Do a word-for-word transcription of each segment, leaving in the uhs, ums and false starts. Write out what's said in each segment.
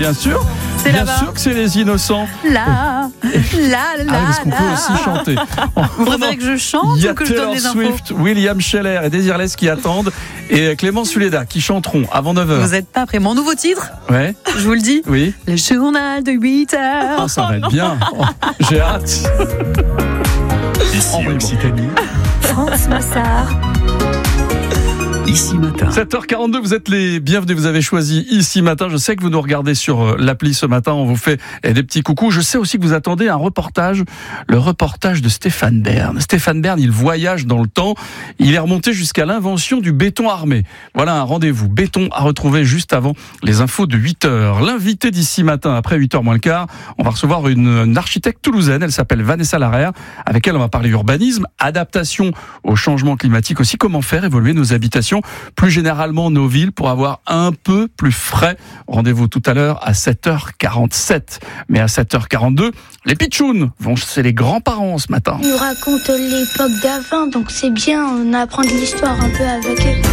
bien sûr. C'est bien là-bas. sûr que c'est les innocents. Là, là, là, Ah, parce qu'on là. peut aussi chanter. Vous préférez que je chante Il y a ou que je donne Taylor les infos? Swift, William Scheller et Desireless qui attendent et Clément Suleda qui chanteront avant neuf heures. Vous n'êtes pas prêts. Mon nouveau titre, Ouais, je vous le dis, oui. le journal de huit heures. Oh, ça va être bien. Oh, j'ai hâte. Ici Envoyez-moi. Occitanie, France Massard. Ici Matin. sept heures quarante-deux, vous êtes les bienvenus, vous avez choisi Ici Matin. Je sais que vous nous regardez sur l'appli ce matin, on vous fait des petits coucous. Je sais aussi que vous attendez un reportage, le reportage de Stéphane Bern. Stéphane Bern, il voyage dans le temps, il est remonté jusqu'à l'invention du béton armé. Voilà un rendez-vous béton à retrouver juste avant les infos de huit heures. L'invité d'Ici Matin, après huit heures moins le quart, on va recevoir une, une architecte toulousaine, elle s'appelle Vanessa Larère, avec elle on va parler urbanisme, adaptation au changement climatique aussi, comment faire évoluer nos habitations, plus généralement nos villes pour avoir un peu plus frais. Rendez-vous tout à l'heure à sept heures quarante-sept. Mais à sept heures quarante-deux, les pitchouns vont chez les grands-parents ce matin. Ils nous racontent l'époque d'avant, donc c'est bien, on apprend de l'histoire un peu avec eux.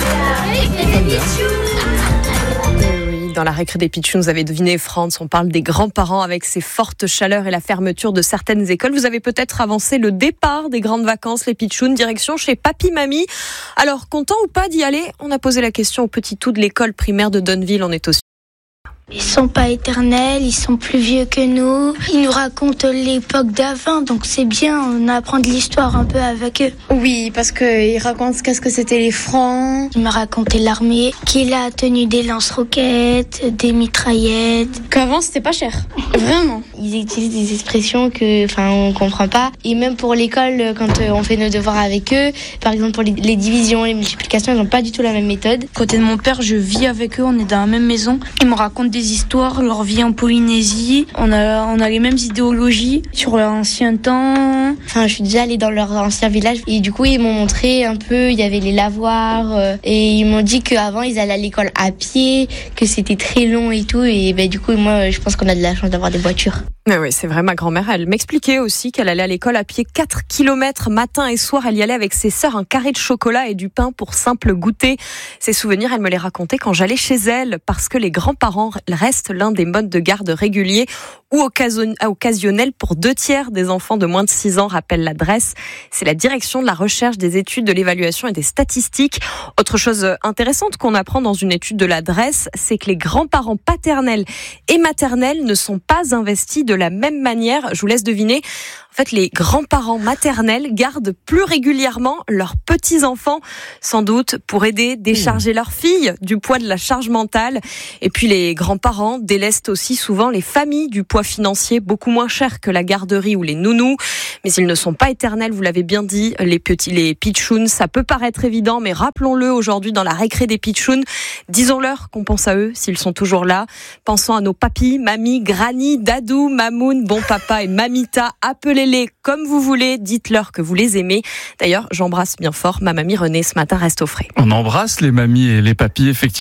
Oui, dans la récré des pitchouns, vous avez deviné, France, on parle des grands-parents avec ces fortes chaleurs et la fermeture de certaines écoles. Vous avez peut-être avancé le départ des grandes vacances, les pitchouns, direction chez Papy Mamie. Alors, content ou pas d'y aller? On a posé la question au petit tout de l'école primaire de Donneville, on est aussi. Ils sont pas éternels, ils sont plus vieux que nous. Ils nous racontent l'époque d'avant, donc c'est bien, on apprend de l'histoire un peu avec eux. Oui, parce qu'ils racontent qu'est-ce que c'était les francs. Ils m'ont raconté l'armée, qu'il a tenu des lance-roquettes, des mitraillettes. Qu'avant, c'était pas cher. Vraiment. Ils utilisent des expressions que, enfin, on comprend pas. Et même pour l'école, quand on fait nos devoirs avec eux, par exemple pour les, les divisions, les multiplications, ils n'ont pas du tout la même méthode. Côté de mon père, je vis avec eux, on est dans la même maison. Ils me racontent des histoires, leur vie en Polynésie. On a, on a les mêmes idéologies sur l'ancien temps. Enfin, je suis déjà allée dans leur ancien village et du coup, ils m'ont montré un peu, il y avait les lavoirs euh, et ils m'ont dit qu'avant, ils allaient à l'école à pied, que c'était très long et tout. Et ben, du coup, moi, je pense qu'on a de la chance d'avoir des voitures. Mais oui, c'est vrai, ma grand-mère, elle m'expliquait aussi qu'elle allait à l'école à pied quatre kilomètres matin et soir. Elle y allait avec ses sœurs, un carré de chocolat et du pain pour simple goûter. Ces souvenirs, elle me les racontait quand j'allais chez elle, parce que les grands-parents restent l'un des modes de garde réguliers ou occasionnels pour deux tiers des enfants de moins de six ans, rappelle l'adresse. C'est la direction de la recherche, des études, de l'évaluation et des statistiques. Autre chose intéressante qu'on apprend dans une étude de l'adresse, c'est que les grands-parents paternels et maternels ne sont pas investis de la même manière. Je vous laisse deviner. En fait, les grands-parents maternels gardent plus régulièrement leurs petits-enfants, sans doute pour aider, décharger leurs filles du poids de la charge mentale. Et puis les grands-parents délestent aussi souvent les familles du poids financier, beaucoup moins cher que la garderie ou les nounous. Mais ils ne sont pas éternels, vous l'avez bien dit, les petits, les pitchouns. Ça peut paraître évident, mais rappelons-le aujourd'hui dans la récré des pitchouns. Disons-leur qu'on pense à eux s'ils sont toujours là. Pensons à nos papis, mamies, granny, dadou, mamoun, bon papa et mamita. Appelez-les comme vous voulez, dites-leur que vous les aimez. D'ailleurs, j'embrasse bien fort ma mamie Renée, ce matin reste au frais. On embrasse les mamies et les papis, effectivement.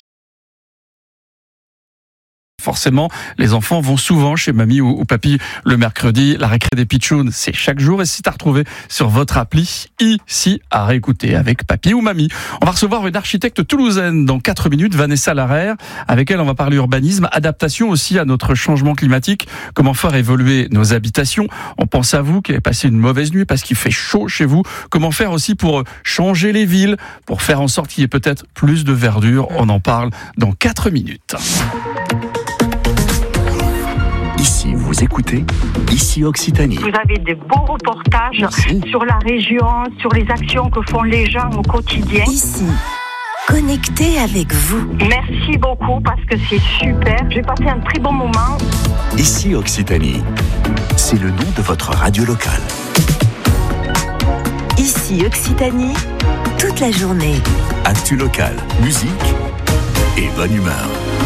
Forcément, les enfants vont souvent chez mamie ou, ou papy le mercredi. La récré des pitchouns, c'est chaque jour et c'est à retrouver sur votre appli ici à réécouter avec papy ou mamie. On va recevoir une architecte toulousaine dans quatre minutes, Vanessa Larère. Avec elle, on va parler urbanisme, adaptation aussi à notre changement climatique, comment faire évoluer nos habitations. On pense à vous qui avez passé une mauvaise nuit parce qu'il fait chaud chez vous. Comment faire aussi pour changer les villes, pour faire en sorte qu'il y ait peut-être plus de verdure. On en parle dans quatre minutes. Ici, vous écoutez Ici Occitanie. Vous avez des beaux reportages Merci. sur la région, sur les actions que font les gens au quotidien. Ici, connecté avec vous. Merci beaucoup parce que c'est super. J'ai passé un très bon moment. Ici Occitanie, c'est le nom de votre radio locale. Ici, Occitanie, toute la journée. Actu locale, musique et bonne humeur.